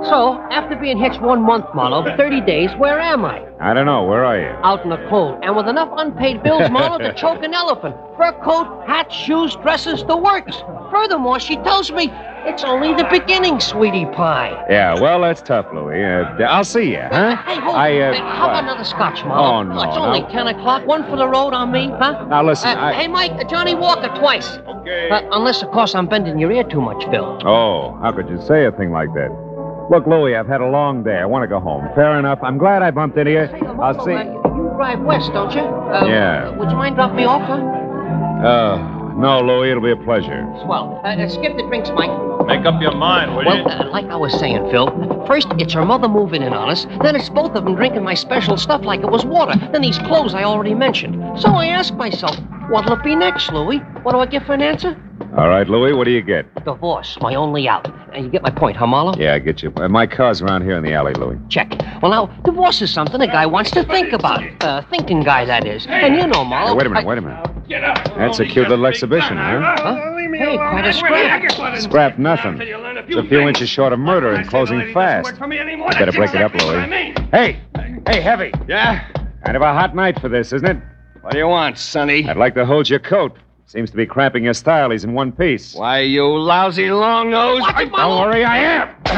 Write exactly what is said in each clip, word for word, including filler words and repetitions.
So, after being hitched one month, Marlowe, thirty days, where am I? I don't know. Where are you? Out in the cold, and with enough unpaid bills, Marlowe, to choke an elephant. Fur coat, hat, shoes, dresses, the works. Furthermore, she tells me it's only the beginning, sweetie pie. Yeah, well, that's tough, Louie. Uh, I'll see you, huh? Hey, hold I, on. uh, How about what? another scotch, Marlowe? Oh, no, It's only no. ten o'clock. One for the road on me, huh? Now, listen, Uh, I... Hey, Mike, uh, Johnny Walker twice. Okay. Uh, unless, of course, I'm bending your ear too much, Phil. Oh, how could you say a thing like that? Look, Louie, I've had a long day. I want to go home. Fair enough. I'm glad I bumped into you. Say, uh, I'll Marlowe, see... uh, you, you drive west, don't you? Uh, Yeah. Would you mind dropping me off, huh? Uh, no, Louie, it'll be a pleasure. Swell. Uh, uh, skip the drinks, Mike. Make up your mind, will you? Well, uh, like I was saying, Phil, first it's her mother moving in on us, then it's both of them drinking my special stuff like it was water, then these clothes I already mentioned. So I ask myself, what'll it be next, Louie? What do I get for an answer? All right, Louie, what do you get? Divorce, my only out. And you get my point, huh, Marlowe? Yeah, I get you. Uh, my car's around here in the alley, Louie. Check. Well, now, divorce is something a guy wants to think about. Uh, thinking guy, that is. And you know, Marlowe... Hey, wait a minute, I... wait a minute. That's a cute little exhibition, huh? Huh? Hey, quite a scrap. Scrap nothing. It's a few inches short of murder and closing fast. You better break it up, Louie. Hey! Hey, Heavy! Yeah? Kind of a hot night for this, isn't it? What do you want, Sonny? I'd like to hold your coat. Seems to be cramping your style. He's in one piece. Why, you lousy long nose. Watch it, Don't Marlowe. worry, I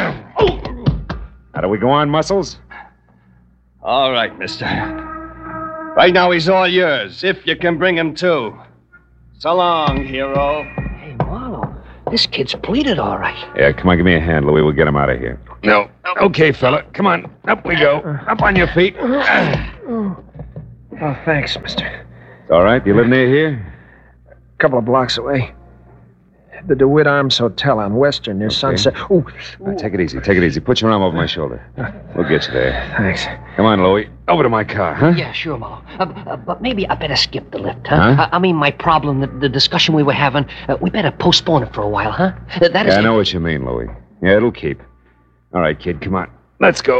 am. How do we go on, Muscles? All right, mister. Right now, he's all yours, if you can bring him to. So long, hero. Hey, Marlowe, this kid's pleaded all right. Yeah, come on, give me a hand, Louie. We'll get him out of here. No. Okay, fella. Come on. Up we go. Up on your feet. Oh, thanks, mister. All right. You live near here? A couple of blocks away. The DeWitt Arms Hotel on Western near Sunset. Ooh. Now, take it easy. Take it easy. Put your arm over my shoulder. We'll get you there. Thanks. Come on, Louie. Over to my car, huh? Yeah, sure, Marlowe. Uh, uh, but maybe I better skip the lift, huh? Huh? I, I mean, my problem, the, the discussion we were having, uh, we better postpone it for a while, huh? Uh, that is... Yeah, I know what you mean, Louie. Yeah, it'll keep. All right, kid, come on. Let's go.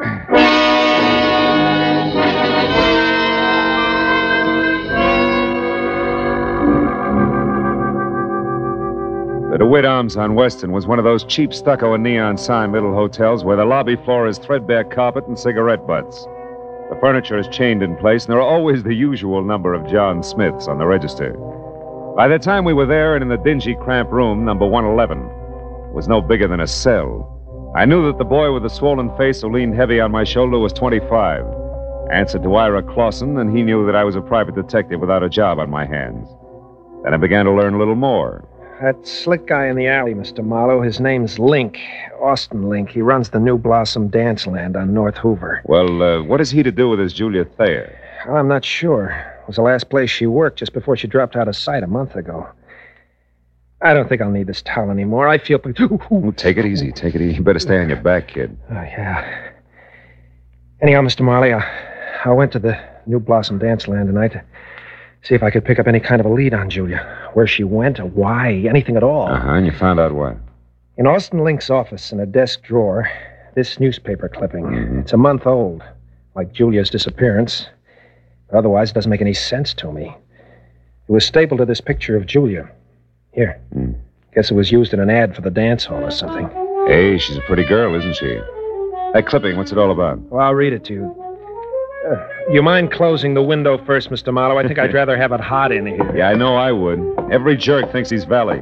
The DeWitt Arms on Western was one of those cheap stucco and neon sign little hotels where the lobby floor is threadbare carpet and cigarette butts. The furniture is chained in place, and there are always the usual number of John Smiths on the register. By the time we were there and in the dingy, cramped room, number one eleven, it was no bigger than a cell. I knew that the boy with the swollen face who leaned heavy on my shoulder was twenty-five. Answered to Ira Clausen, and he knew that I was a private detective without a job on my hands. Then I began to learn a little more. That slick guy in the alley, Mister Marlowe, his name's Link. Austin Link. He runs the New Blossom Dance Land on North Hoover. Well, uh, what is he to do with this Julia Thayer? I'm not sure. It was the last place she worked just before she dropped out of sight a month ago. I don't think I'll need this towel anymore. I feel... Oh, take it easy. Take it easy. You better stay on your back, kid. Oh, yeah. Anyhow, Mister Marley, I, I went to the New Blossom Dance Land tonight to see if I could pick up any kind of a lead on Julia. Where she went, or why, anything at all. Uh-huh, and you found out what? In Austin Link's office, in a desk drawer, this newspaper clipping. Mm-hmm. It's a month old, like Julia's disappearance. But otherwise, it doesn't make any sense to me. It was stapled to this picture of Julia. Here. Mm. Guess it was used in an ad for the dance hall or something. Hey, she's a pretty girl, isn't she? That clipping, what's it all about? Well, I'll read it to you. Uh, you mind closing the window first, Mister Marlowe? I think I'd rather have it hot in here. Yeah, I know I would. Every jerk thinks he's Valley.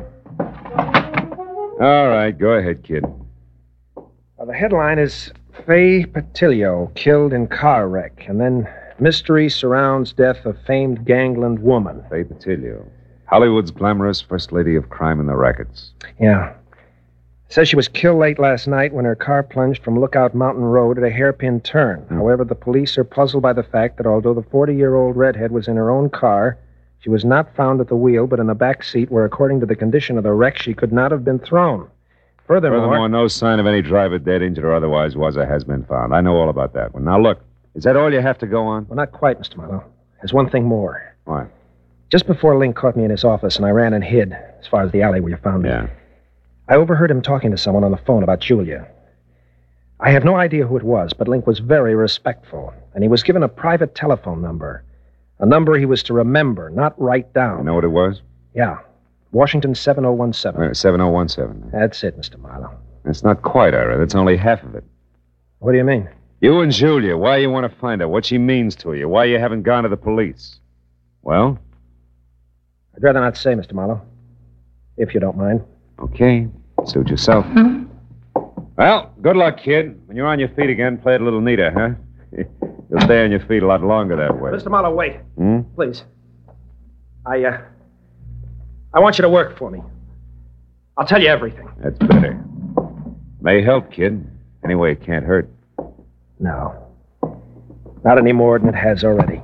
All right, go ahead, kid. Well, the headline is Faye Patillo killed in car wreck, and then mystery surrounds death of famed gangland woman. Faye Patillo. Hollywood's glamorous first lady of crime in the rackets. Yeah. Says she was killed late last night when her car plunged from Lookout Mountain Road at a hairpin turn. Hmm. However, the police are puzzled by the fact that although the forty-year-old redhead was in her own car, she was not found at the wheel, but in the back seat where, according to the condition of the wreck, she could not have been thrown. Furthermore... Furthermore, no sign of any driver dead, injured, or otherwise was or has been found. I know all about that one. Now, look, is that all you have to go on? Well, not quite, Mister Marlowe. There's one thing more. What? Just before Link caught me in his office and I ran and hid, as far as the alley where you found me, Yeah. I overheard him talking to someone on the phone about Julia. I have no idea who it was, but Link was very respectful, and he was given a private telephone number, a number he was to remember, not write down. You know what it was? Yeah. Washington seven oh one seven. seven oh one seven. That's it, Mister Marlowe. That's not quite, Ira. That's only half of it. What do you mean? You and Julia, why you want to find out what she means to you, why you haven't gone to the police. Well? I'd rather not say, Mister Marlowe. If you don't mind. Okay. Suit yourself. Hmm? Well, good luck, kid. When you're on your feet again, play it a little neater, huh? You'll stay on your feet a lot longer that way. Mister Marlowe, wait. Hmm? Please. I, uh... I want you to work for me. I'll tell you everything. That's better. May help, kid. Anyway, it can't hurt. No. Not any more than it has already.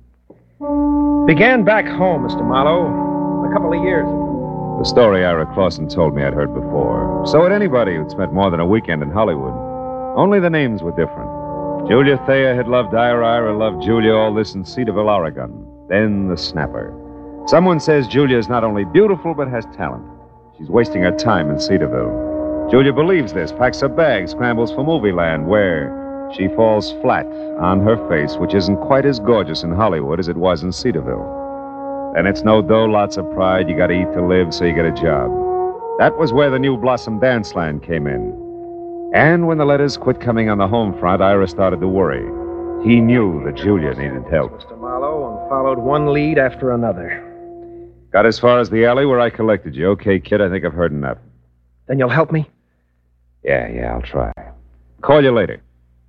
Began back home, Mister Marlowe, a couple of years ago. The story Ira Clausen told me I'd heard before. So had anybody who'd spent more than a weekend in Hollywood. Only the names were different. Julia Thayer had loved Ira, Ira loved Julia, all this in Cedarville, Oregon. Then the snapper. Someone says Julia's not only beautiful, but has talent. She's wasting her time in Cedarville. Julia believes this, packs her bags, scrambles for movie land, where she falls flat on her face, which isn't quite as gorgeous in Hollywood as it was in Cedarville. Then it's no dough, lots of pride. You got to eat to live, so you get a job. That was where the New Blossom Dance Land came in. And when the letters quit coming on the home front, Ira started to worry. He knew that Julia needed help. Mister Marlowe, and followed one lead after another. Got as far as the alley where I collected you. Okay, kid, I think I've heard enough. Then you'll help me? Yeah, yeah, I'll try. Call you later.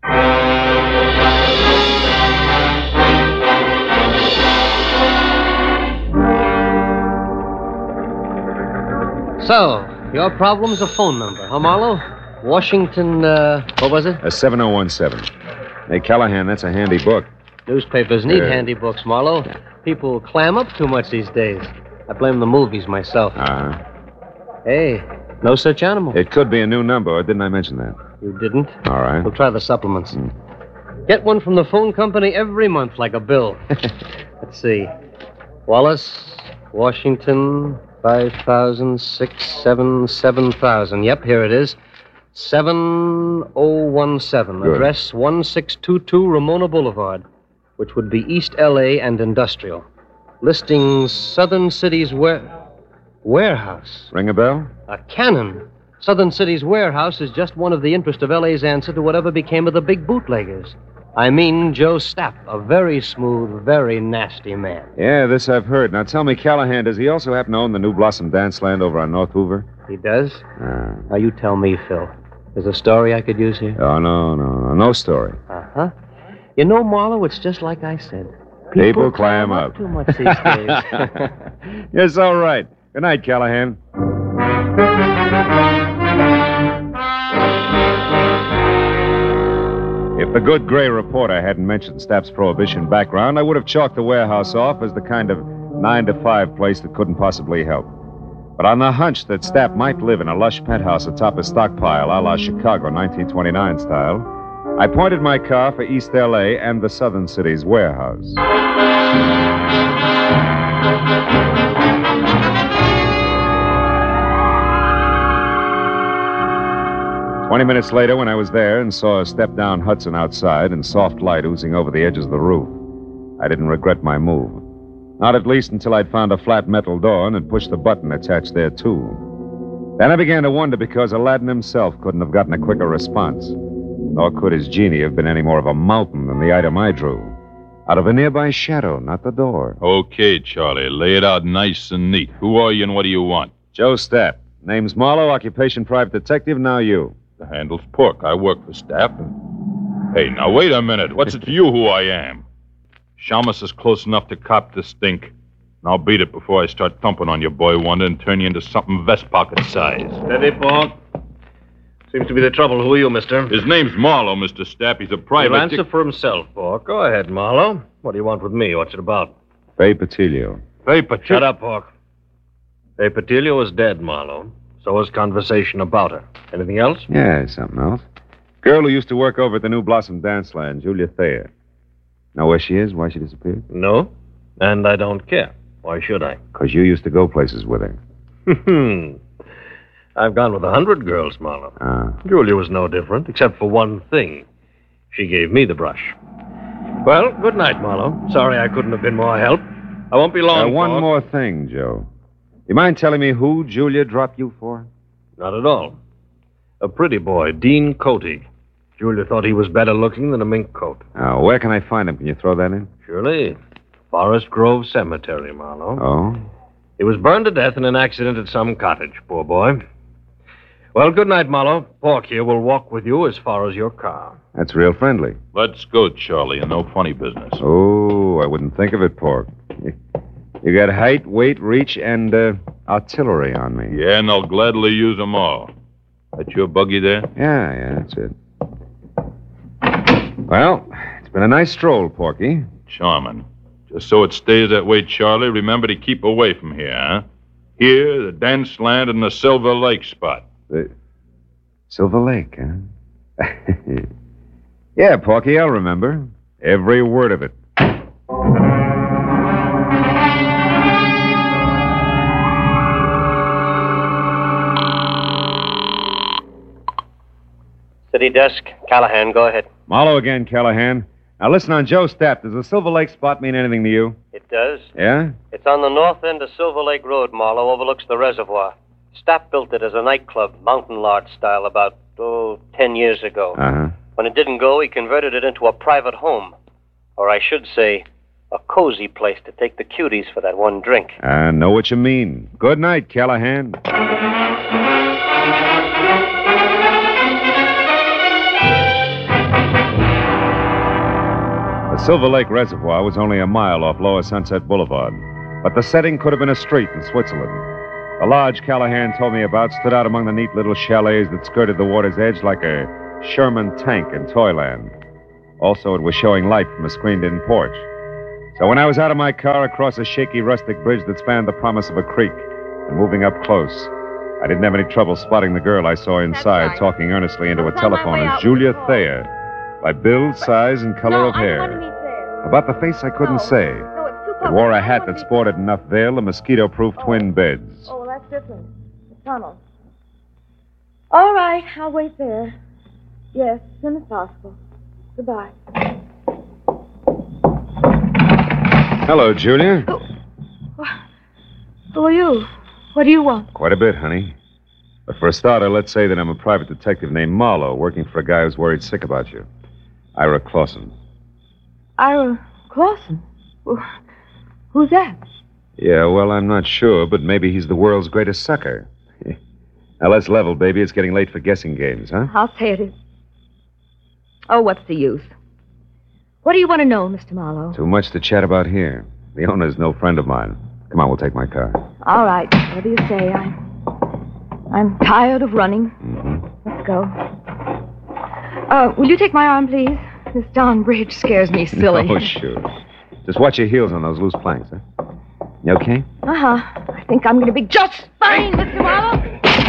So, your problem's a phone number, huh, Marlowe? Washington, uh, what was it? A seven oh one seven. Hey, Callahan, that's a handy book. Newspapers need Yeah. handy books, Marlowe. People clam up too much these days. I blame the movies myself. Uh-huh. Hey, no such animal. It could be a new number, or didn't I mention that? You didn't? All right. We'll try the supplements. Mm. Get one from the phone company every month like a bill. Let's see. Wallace, Washington, five thousand, six, seven, seven thousand. Yep, here it is. seven oh one seven. Good. Address one six two two Ramona Boulevard, which would be East L A and Industrial. Listings Southern City's ware- warehouse. Ring a bell? A cannon. Southern City's warehouse is just one of the interest of L A's answer to whatever became of the big bootleggers. I mean Joe Stapp, a very smooth, very nasty man. Yeah, this I've heard. Now tell me, Callahan, does he also happen to own the New Blossom Dance Land over on North Hoover? He does? Uh, Now you tell me, Phil. There's a story I could use here? oh, no, no, no. No story. Uh-huh. You know, Marlowe, it's just like I said. People clam up. too much these days. You're so right. Good night, Callahan. If the good gray reporter hadn't mentioned Stapp's prohibition background, I would have chalked the warehouse off as the kind of nine to five place that couldn't possibly help. But on the hunch that Stapp might live in a lush penthouse atop a stockpile a la Chicago nineteen twenty-nine style, I pointed my car for East L A and the Southern City's warehouse. Twenty minutes later, when I was there and saw a step-down Hudson outside and soft light oozing over the edges of the roof, I didn't regret my move. Not at least until I'd found a flat metal door and had pushed the button attached there, too. Then I began to wonder because Aladdin himself couldn't have gotten a quicker response. Nor could his genie have been any more of a mountain than the item I drew. Out of a nearby shadow, not the door. Okay, Charlie. Lay it out nice and neat. Who are you and what do you want? Joe Stapp. Name's Marlowe, occupation private detective, now you. The handle's Pork. I work for Stapp. And... Hey, now wait a minute. What's it to you who I am? Shamus is close enough to cop the stink. Now beat it before I start thumping on your boy Wonder and turn you into something vest pocket size. Steady, Pork. Seems to be the trouble. Who are you, mister? His name's Marlowe, Mister Stapp. He's a private... He'll answer for himself, Pork. Go ahead, Marlowe. What do you want with me? What's it about? Fay Patilio. Hey, but Shut up, Pork. Hey, Patilio is dead, Marlowe. So is conversation about her. Anything else? Yeah, something else. Girl who used to work over at the New Blossom Dance Land, Julia Thayer. Know where she is? Why she disappeared? No. And I don't care. Why should I? Because you used to go places with her. Hmm. I've gone with a hundred girls, Marlowe. Ah. Julia was no different, except for one thing. She gave me the brush. Well, good night, Marlowe. Sorry I couldn't have been more help. I won't be long. Uh, one Pork. more thing, Joe. You mind telling me who Julia dropped you for? Not at all. A pretty boy, Dean Cody. Julia thought he was better looking than a mink coat. Now, where can I find him? Can you throw that in? Surely. Forest Grove Cemetery, Marlowe. Oh? He was burned to death in an accident at some cottage, poor boy. Well, good night, Marlowe. Pork here will walk with you as far as your car. That's real friendly. Let's go, Charlie, and no funny business. Oh, I wouldn't think of it, Pork. You got height, weight, reach, and uh, artillery on me. Yeah, and I'll gladly use them all. That your buggy there? Yeah, yeah, that's it. Well, it's been a nice stroll, Porky. Charming. Just so it stays that way, Charlie, remember to keep away from here, huh? Here, the dance land, and the Silver Lake spot. The Silver Lake, huh? Yeah, Porky, I'll remember. Every word of it. City desk. Callahan, go ahead. Marlowe again, Callahan. Now listen, on Joe Stapp, does the Silver Lake spot mean anything to you? It does. Yeah? It's on the north end of Silver Lake Road, Marlowe, overlooks the reservoir. Stapp built it as a nightclub, mountain lodge style, about, oh, ten years ago. Uh-huh. When it didn't go, he converted it into a private home. Or I should say, a cozy place to take the cuties for that one drink. I know what you mean. Good night, Callahan. The Silver Lake Reservoir was only a mile off Lower Sunset Boulevard, but the setting could have been a street in Switzerland. The lodge Callahan told me about stood out among the neat little chalets that skirted the water's edge like a Sherman tank in Toyland. Also, it was showing light from a screened-in porch. So when I was out of my car across a shaky rustic bridge that spanned the promise of a creek and moving up close, I didn't have any trouble spotting the girl I saw inside right. talking earnestly into a I was on my telephone way as out Julia before. Thayer, by build, size, and color no, of I don't want to hair. meet there. About the face, I couldn't No. say. No, it's too It public. wore I a don't hat want that to meet sported enough veil and mosquito-proof Oh. twin beds. Oh, well, that's different. The tunnel. All right, I'll wait there. Yes, as soon as possible. Goodbye. Hello, Julia. Who are you? What do you want? Quite a bit, honey. But for a starter, let's say that I'm a private detective named Marlowe, working for a guy who's worried sick about you. Ira Clausen. Ira Clausen? Who- Who's that? Yeah, well, I'm not sure, but maybe he's the world's greatest sucker. Now, let's level, baby. It's getting late for guessing games, huh? I'll say it is. Oh, what's the use? What do you want to know, Mister Marlowe? Too much to chat about here. The owner's no friend of mine. Come on, we'll take my car. All right, whatever you say. I'm, I'm tired of running. Mm-hmm. Let's go. Uh, will you take my arm, please? This darn bridge scares me silly. Oh, sure. Just watch your heels on those loose planks, huh? You okay? Uh-huh. I think I'm going to be just fine, Mister Marlowe.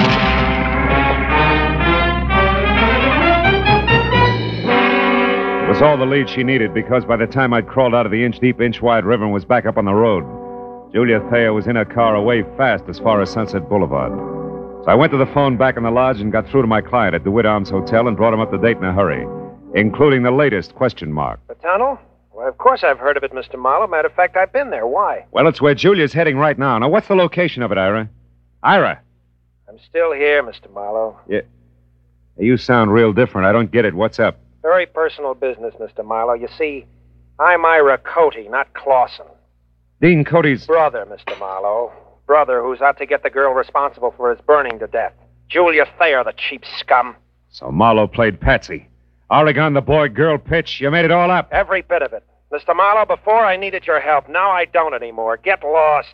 It was all the lead she needed because by the time I'd crawled out of the inch-deep, inch-wide river and was back up on the road, Julia Thayer was in her car away fast as far as Sunset Boulevard. So I went to the phone back in the lodge and got through to my client at DeWitt Arms Hotel and brought him up to date in a hurry, including the latest question mark. The tunnel? Well, of course I've heard of it, Mister Marlowe. Matter of fact, I've been there. Why? Well, it's where Julia's heading right now. Now, what's the location of it, Ira? Ira! I'm still here, Mister Marlowe. Yeah. You sound real different. I don't get it. What's up? Very personal business, Mister Marlowe. You see, I'm Ira Cody, not Clausen. Dean Cody's... Brother, Mister Marlowe. Brother who's out to get the girl responsible for his burning to death. Julia Thayer, the cheap scum. So Marlowe played Patsy. Oregon, the boy-girl pitch. You made it all up. Every bit of it. Mister Marlowe, before I needed your help. Now I don't anymore. Get lost.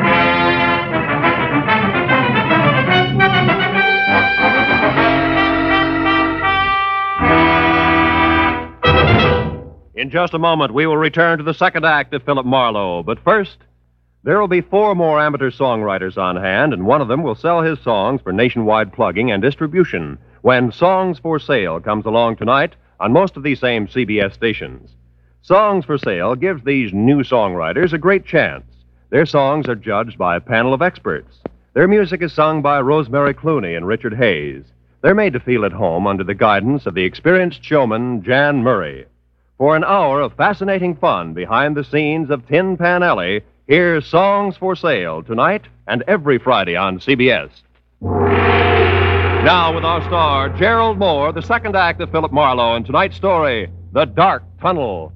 In just a moment, we will return to the second act of Philip Marlowe. But first, there will be four more amateur songwriters on hand, and one of them will sell his songs for nationwide plugging and distribution when Songs for Sale comes along tonight on most of these same C B S stations. Songs for Sale gives these new songwriters a great chance. Their songs are judged by a panel of experts. Their music is sung by Rosemary Clooney and Richard Hayes. They're made to feel at home under the guidance of the experienced showman Jan Murray. For an hour of fascinating fun behind the scenes of Tin Pan Alley, here's Songs for Sale tonight and every Friday on C B S. Now, with our star, Gerald Moore, the second act of Philip Marlowe, and tonight's story, The Dark Tunnel.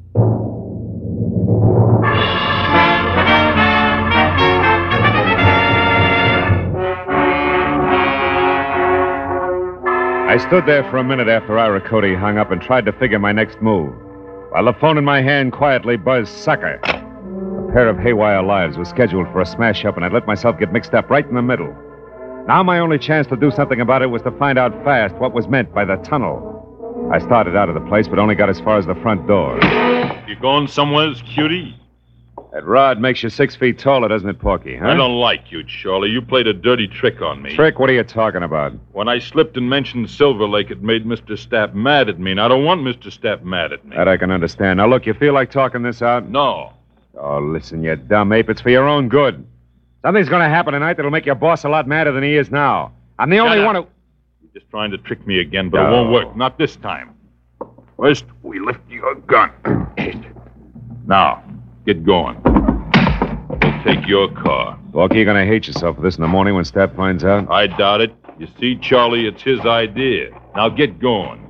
I stood there for a minute after Ira Cody hung up and tried to figure my next move, while the phone in my hand quietly buzzed sucker. A pair of haywire lives was scheduled for a smash-up, and I'd let myself get mixed up right in the middle. Now my only chance to do something about it was to find out fast what was meant by the tunnel. I started out of the place, but only got as far as the front door. You going somewhere, cutie? That rod makes you six feet taller, doesn't it, Porky, huh? I don't like you, Charlie. You played a dirty trick on me. Trick? What are you talking about? When I slipped and mentioned Silver Lake, it made Mister Stapp mad at me, and I don't want Mister Stapp mad at me. That I can understand. Now, look, you feel like talking this out? No. Oh, listen, you dumb ape. It's for your own good. Something's going to happen tonight that'll make your boss a lot madder than he is now. I'm the only Shut one up. who... You're just trying to trick me again, but No. it won't work. Not this time. First, we lift your gun. Now, get going. We'll take your car. Porky, you're going to hate yourself for this in the morning when Stapp finds out. I doubt it. You see, Charlie, it's his idea. Now get going.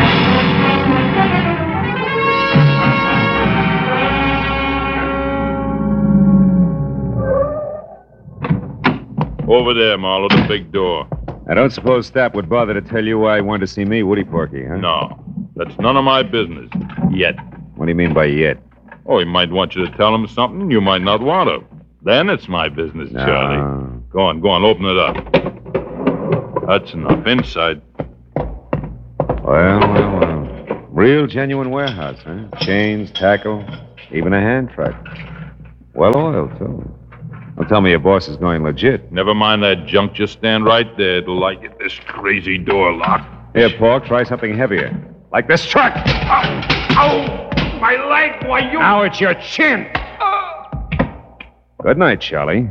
Over there, Marlowe, the big door. I don't suppose Stapp would bother to tell you why he wanted to see me, would he, Porky, huh? No, that's none of my business. Yet. What do you mean by yet? Oh, he might want you to tell him something you might not want to. Then it's my business, No. Charlie. Go on, go on, open it up. That's enough. Inside. Well, well, well. Real genuine warehouse, huh? Chains, tackle, even a hand truck. Well oiled, too. Don't tell me your boss is going legit. Never mind that junk. Just stand right there till I get this crazy door locked. Here, Pork, try something heavier. Like this truck. Ow! Ow! My leg! Why, you... Now it's your chin. Good night, Charlie.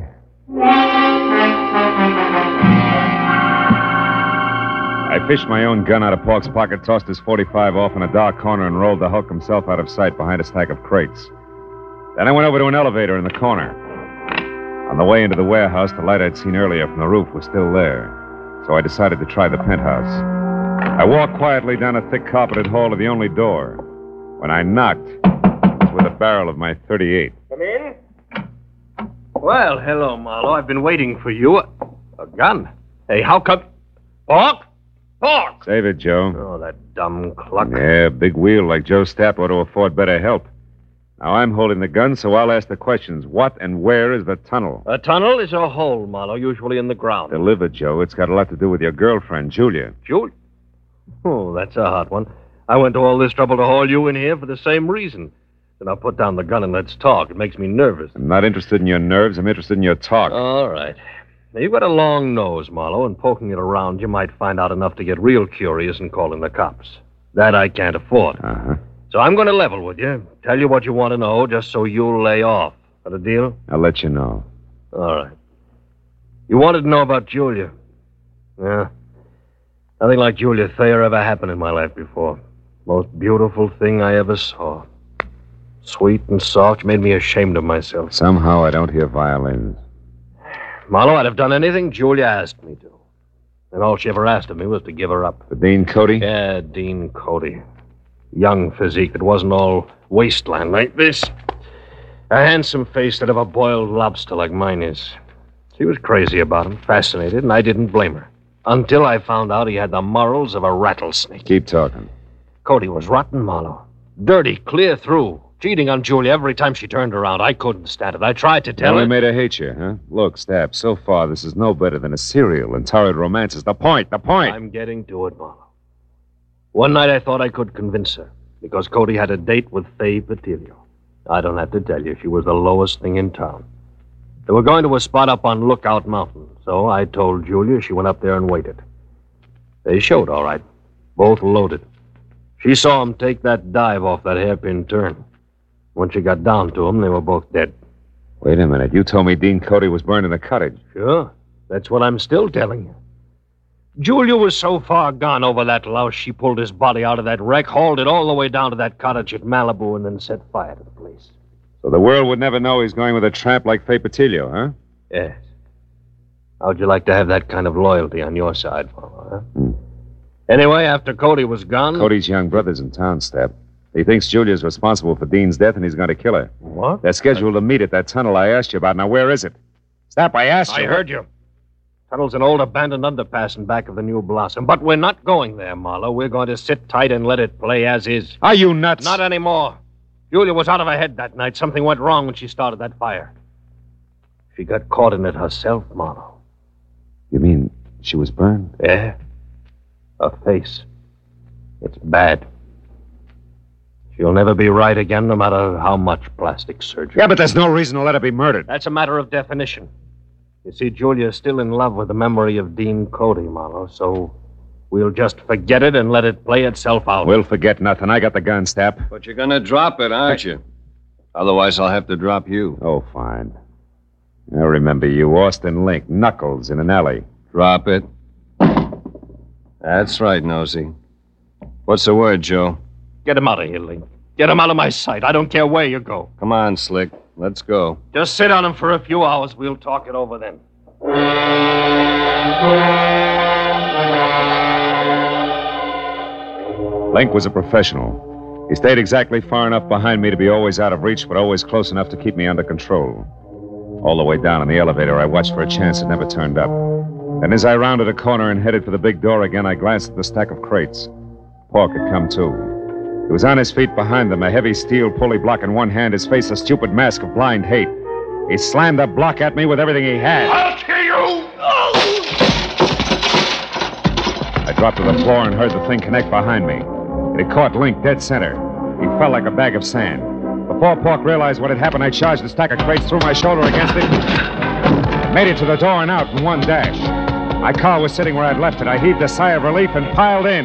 I fished my own gun out of Pork's pocket, tossed his forty-five off in a dark corner, and rolled the Hulk himself out of sight behind a stack of crates. Then I went over to an elevator in the corner. On the way into the warehouse, the light I'd seen earlier from the roof was still there, so I decided to try the penthouse. I walked quietly down a thick carpeted hall to the only door. When I knocked, it was with a barrel of my thirty-eight. Come in. Well, hello, Marlowe. I've been waiting for you. A gun? Hey, how come... Pork? Pork! Save it, Joe. Oh, that dumb cluck. Yeah, big wheel like Joe Stapp ought to afford better help. Now, I'm holding the gun, so I'll ask the questions. What and where is the tunnel? A tunnel is a hole, Marlowe, usually in the ground. Deliver, Joe. It's got a lot to do with your girlfriend, Julia. Julia? Oh, that's a hot one. I went to all this trouble to haul you in here for the same reason. Then I'll put down the gun and let's talk. It makes me nervous. I'm not interested in your nerves. I'm interested in your talk. All right. Now, you've got a long nose, Marlowe, and poking it around, you might find out enough to get real curious and call in the cops. That I can't afford. Uh-huh. So I'm going to level with you, tell you what you want to know, just so you'll lay off. That a deal? I'll let you know. All right. You wanted to know about Julia. Yeah. Nothing like Julia Thayer ever happened in my life before. Most beautiful thing I ever saw. Sweet and soft, made me ashamed of myself. Somehow I don't hear violins. Marlowe, I'd have done anything Julia asked me to. And all she ever asked of me was to give her up. For Dean Cody? Yeah, Dean Cody. Young physique that wasn't all wasteland like this. A handsome face that of a boiled lobster like mine is. She was crazy about him, fascinated, and I didn't blame her. Until I found out he had the morals of a rattlesnake. Keep talking. Cody was rotten, Marlowe. Dirty, clear through. Cheating on Julia every time she turned around. I couldn't stand it. I tried to tell Only her. made her hate you, huh? Look, Stapp, so far this is no better than a serial and torrid romances. The point, the point. I'm getting to it, Marlowe. One night I thought I could convince her, because Cody had a date with Faye Patilio. I don't have to tell you, she was the lowest thing in town. They were going to a spot up on Lookout Mountain, so I told Julia. She went up there and waited. They showed, all right. Both loaded. She saw him take that dive off that hairpin turn. When she got down to him, they were both dead. Wait a minute. You told me Dean Cody was burned in the cottage. Sure. That's what I'm still telling you. Julia was so far gone over that louse, she pulled his body out of that wreck, hauled it all the way down to that cottage at Malibu, and then set fire to the place. So the world would never know he's going with a tramp like Faye Patilio, huh? Yes. How'd you like to have that kind of loyalty on your side, Marlowe, huh? Hmm. Anyway, after Cody was gone... Cody's young brother's in town, Step. He thinks Julia's responsible for Dean's death, and he's going to kill her. What? They're scheduled to meet at that tunnel I asked you about. Now, where is it? Step, I asked I you. heard you. Tunnel's an old abandoned underpass in back of the New Blossom. But we're not going there, Marlowe. We're going to sit tight and let it play as is. Are you nuts? Not anymore. Julia was out of her head that night. Something went wrong when she started that fire. She got caught in it herself, Marlowe. You mean she was burned? Yeah. Her face. It's bad. She'll never be right again, no matter how much plastic surgery. Yeah, but there's no reason to let her be murdered. That's a matter of definition. You see, Julia's still in love with the memory of Dean Cody, Marlowe, so we'll just forget it and let it play itself out. We'll forget nothing. I got the gun, Step. But you're going to drop it, aren't you? Otherwise, I'll have to drop you. Oh, fine. I remember you, Austin Link, Knuckles in an alley. Drop it. That's right, Nosy. What's the word, Joe? Get him out of here, Link. Get him out of my sight. I don't care where you go. Come on, Slick. Let's go. Just sit on him for a few hours. We'll talk it over then. Link was a professional. He stayed exactly far enough behind me to be always out of reach, but always close enough to keep me under control. All the way down in the elevator, I watched for a chance that never turned up. Then as I rounded a corner and headed for the big door again, I glanced at the stack of crates. Pork had come too. He was on his feet behind them, a heavy steel pulley block in one hand, his face a stupid mask of blind hate. He slammed the block at me with everything he had. I'll kill you! I dropped to the floor and heard the thing connect behind me. It had caught Link dead center. He fell like a bag of sand. Before Pork realized what had happened, I charged the stack of crates, threw my shoulder against it, made it to the door and out in one dash. My car was sitting where I'd left it. I heaved a sigh of relief and piled in.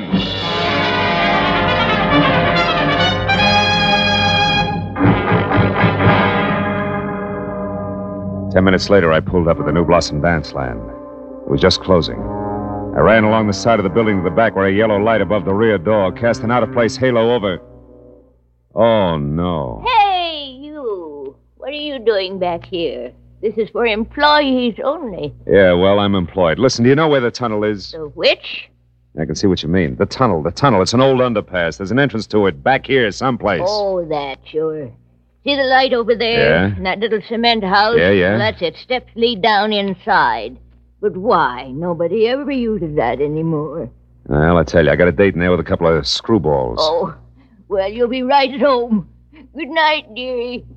Ten minutes later, I pulled up at the New Blossom Dance Land. It was just closing. I ran along the side of the building to the back where a yellow light above the rear door cast an out-of-place halo over... Oh, no. Hey, you. What are you doing back here? This is for employees only. Yeah, well, I'm employed. Listen, do you know where the tunnel is? The which? I can see what you mean. The tunnel, the tunnel. It's an old underpass. There's an entrance to it back here someplace. Oh, that, sure. See the light over there? Yeah. In that little cement house? Yeah, yeah. Well, that's it. Steps lead down inside. But why? Nobody ever uses that anymore. Well, I tell you, I got a date in there with a couple of screwballs. Oh, well, you'll be right at home. Good night, dearie.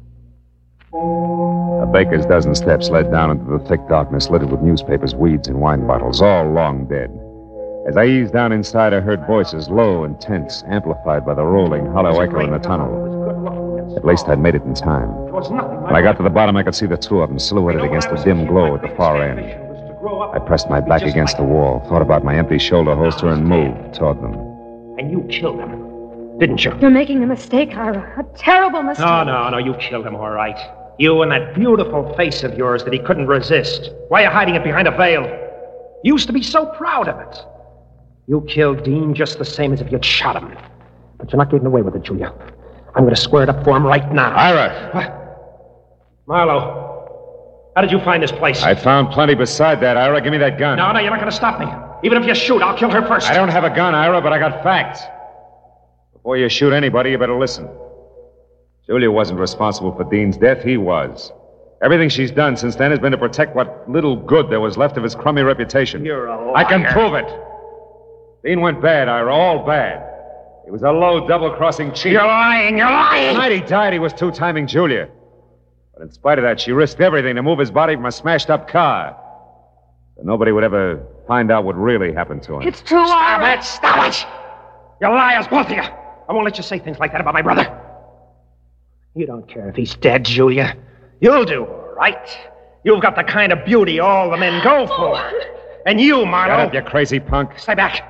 A baker's dozen steps led down into the thick darkness littered with newspapers, weeds, and wine bottles, all long dead. As I eased down inside, I heard voices, low and tense, amplified by the rolling, hollow echo in the tunnel. At least I'd made it in time. When I got to the bottom, I could see the two of them silhouetted against the dim glow at the far end. I pressed my back against the wall, thought about my empty shoulder holster, and moved toward them. And you killed him, didn't you? You're making a mistake, Ira. A terrible mistake. No, no, no, you killed him, all right. You and that beautiful face of yours that he couldn't resist. Why are you hiding it behind a veil? You used to be so proud of it. You killed Dean just the same as if you'd shot him. But you're not getting away with it, Julia. I'm going to square it up for him right now. Ira! What? Marlowe, how did you find this place? I found plenty beside that, Ira. Give me that gun. No, no, you're not going to stop me. Even if you shoot, I'll kill her first. I don't have a gun, Ira, but I got facts. Before you shoot anybody, you better listen. Julia wasn't responsible for Dean's death. He was. Everything she's done since then has been to protect what little good there was left of his crummy reputation. You're a liar. I can prove it. Dean went bad, Ira, all bad. He was a low, double-crossing cheat. You're lying, you're lying! The night he died, he was two-timing Julia. But in spite of that, she risked everything to move his body from a smashed-up car. So nobody would ever find out what really happened to him. It's true, Stop Ira. it! Stop it! You liars, both of you! I won't let you say things like that about my brother. You don't care if he's dead, Julia. You'll do, right? You've got the kind of beauty all the men go for. And you, Marlowe... Shut up, you crazy punk. Stay back.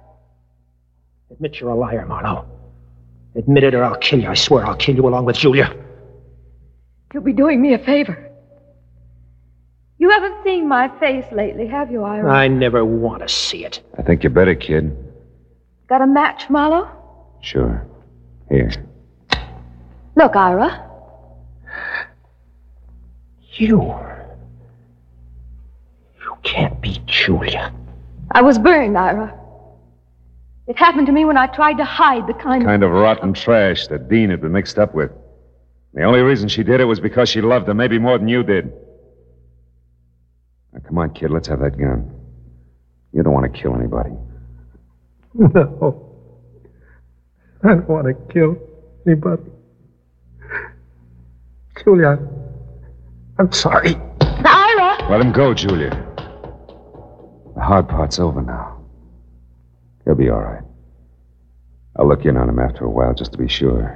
Admit you're a liar, Marlowe. Admit it or I'll kill you. I swear I'll kill you along with Julia. You'll be doing me a favor. You haven't seen my face lately, have you, Ira? I never want to see it. I think you better, kid. Got a match, Marlowe? Sure. Here. Look, Ira. You... You can't be Julia. I was burned, Ira. It happened to me when I tried to hide the kind, Kind of rotten trash that Dean had been mixed up with. The only reason she did it was because she loved him, maybe more than you did. Now, come on, kid, let's have that gun. You don't want to kill anybody. No. I don't want to kill anybody. Julia, I'm sorry. Ira! Let him go, Julia. The hard part's over now. He'll be all right. I'll look in on him after a while just to be sure.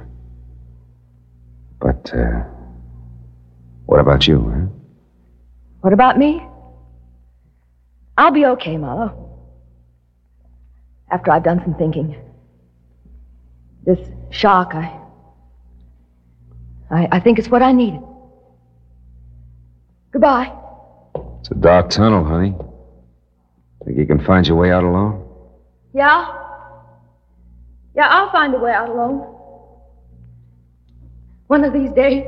But, uh, what about you, huh? What about me? I'll be okay, Marlowe. After I've done some thinking. This shock, I... I, I think it's what I needed. Goodbye. It's a dark tunnel, honey. Think you can find your way out alone? Yeah? Yeah, I'll find a way out alone. One of these days.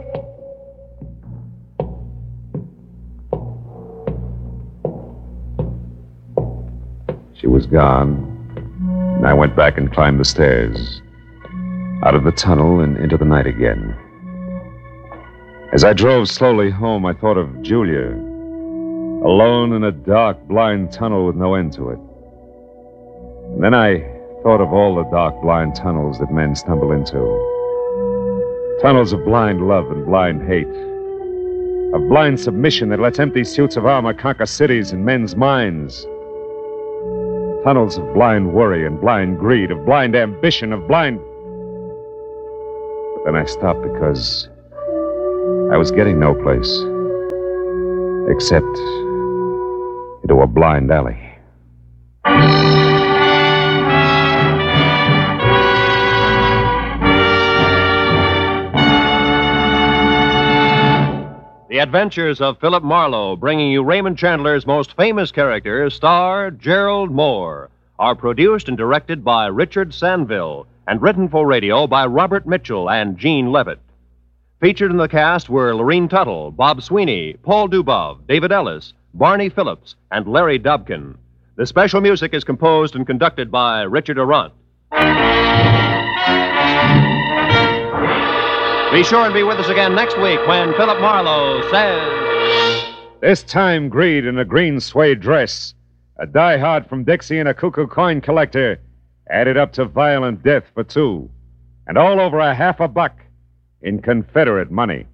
She was gone, and I went back and climbed the stairs. Out of the tunnel and into the night again. As I drove slowly home, I thought of Julia, alone in a dark, blind tunnel with no end to it. And then I thought of all the dark, blind tunnels that men stumble into. Tunnels of blind love and blind hate. Of blind submission that lets empty suits of armor conquer cities in men's minds. Tunnels of blind worry and blind greed, of blind ambition, of blind... But then I stopped because I was getting no place. Except into a blind alley. The Adventures of Philip Marlowe, bringing you Raymond Chandler's most famous characters, star Gerald Moore, are produced and directed by Richard Sanville and written for radio by Robert Mitchell and Gene Levitt. Featured in the cast were Lorene Tuttle, Bob Sweeney, Paul Dubov, David Ellis, Barney Phillips, and Larry Dobkin. The special music is composed and conducted by Richard Arant. Be sure and be with us again next week when Philip Marlowe says... This time, greed in a green suede dress, a diehard from Dixie and a cuckoo coin collector, added up to violent death for two, and all over a half a buck in Confederate money.